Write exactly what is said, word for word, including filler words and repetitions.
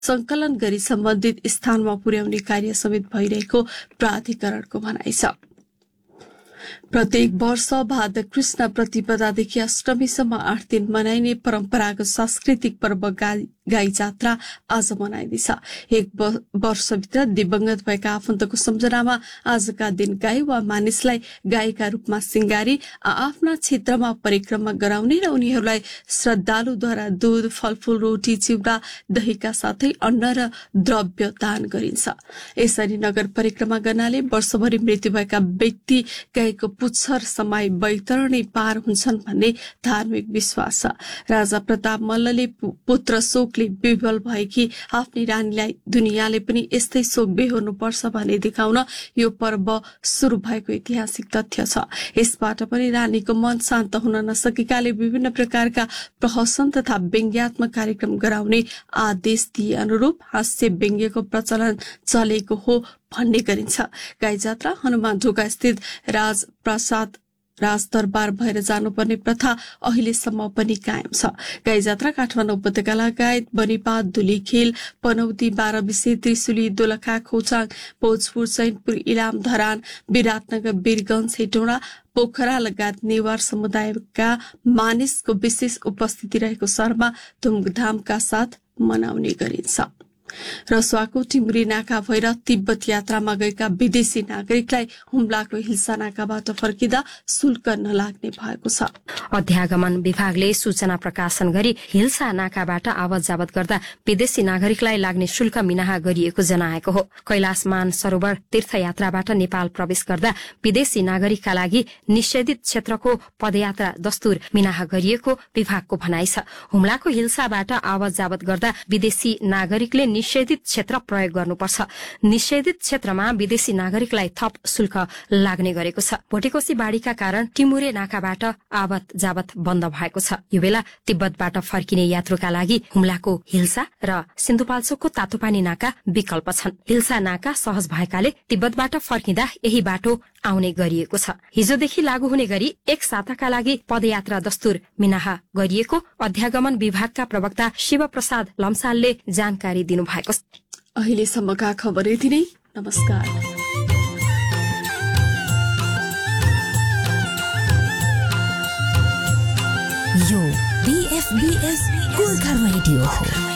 संकलन गरी सम्बन्धित स्थानमा पुर्याउने कार्य समेत भइरहेको प्राधिकरणको भनाइ छ। प्रत्येक वर्ष भाद्र कृष्ण प्रतिपदादेखि अष्टमीसम्म आठ दिन मनाइने परम्परागत सांस्कृतिक पर्व गाई जात्रा आज मनाइँदैछ। एक वर्षभित्र दिवंगत भएका आफन्तको सम्झनामा आजका दिन गाई वा मानिसलाई गाईका रूपमा सिंगारी आफ्ना क्षेत्रमा परिक्रमा गराउने र उनीहरूलाई श्रद्धालुद्वारा दूध, फलफूल, रोटी, चिउरा, दहीका साथै अन्न र द्रव्य दान गरिन्छ। यसरी नगर परिक्रमा गर्नाले वर्षभरि मृत्यु भएका व्यक्ति गाईको पुच्छर समाई बैतरणी पार हुन्छन् भन्ने धार्मिक विश्वास छ। राजा प्रताप मल्लले पुत्र शोकले विह्वल भएकी आफ्नी रानीलाई दुनियाँले पनि यस्तै शोक बेहोर्नुपर्छ भन्ने देखाउन यो पर्व शुरू भएको ऐतिहासिक तथ्य छ। यसबाट पनि रानीको मन शान्त हुन नसकेकाले विभिन्न प्रकारका प्रहसन तथा व्यङ्ग्यात्मक कार्यक्रम गराउने आदेश दिए अनुरूप हास्य व्यङ्ग्यको प्रचलन चलेको हो भन्ने गरिन्छ। गाई जात्रा हनुमान ढोका स्थित राजप्रसाद राजदरबार भएर जानुपर्ने प्रथा अहिलेसम्म पनि कायम छ। गाई जात्रा काठमाडौँ उपत्यका लगायत बनिपात, धुलीखेल, पनौती, बाह्रविसे, त्रिशुली, दोलखा, खोटाङ, भोजपुर, चैनपुर, इलाम, धरान, विराटनगर, वीरगंज, हेटौँडा, पोखरा लगायत नेवार समुदायका मानिसको विशेष उपस्थिति रहेको शहरमा धुमधामका साथ मनाउने गरिन्छ। रसुवाको टिमुरी नाका भएर तिब्बत यात्रामा गएका विदेशी नागरिकलाई हुम्लाको हिल्सा नाकाबाट फर्किँदा शुल्क नलाग्ने भएको छ। अध्यागमन विभागले सूचना प्रकाशन गरी हिल्सा नाकाबाट आवत जावत गर्दा विदेशी नागरिकलाई लाग्ने शुल्क मिनाहा गरिएको जनाएको हो। कैलाश मानसरोवर तीर्थयात्राबाट नेपाल प्रवेश गर्दा विदेशी नागरिकका लागि निषेधित क्षेत्रको पदयात्रा दस्तुर मिनाहा गरिएको विभागको भनाइ छ। हुम्लाको हिल्साबाट आवत जावत गर्दा विदेशी नागरिकले निषेधित क्षेत्र प्रयोग गर्नुपर्छ। निषेधित क्षेत्रमा विदेशी नागरिकलाई थप शुल्क लाग्ने गरेको छ। भोटेकोशी बाढ़ीका कारण टिमुरे नाकाबाट आवत जावत बन्द भएको छ। यो बेला तिब्बतबाट फर्किने यात्रुका लागि हुम्लाको हिल्सा र सिन्धुपाल्चोकको तातोपानी नाका विकल्प छन्। हिल्सा नाका सहज भएकाले तिब्बतबाट फर्किँदा यही बाटो आउने गरिएको छ। हिजोदेखि लागू हुने गरी एक साताका लागि पदयात्रा दस्तुर मिनाहा गरिएको अध्यागमन विभागका प्रवक्ता शिव प्रसाद लम्सालले जानकारी दिनुभएको छ। अहिलेसम्मका खबर यति नै। नमस्कार। यो बीएफबीएस गोर्खा रेडियो हो।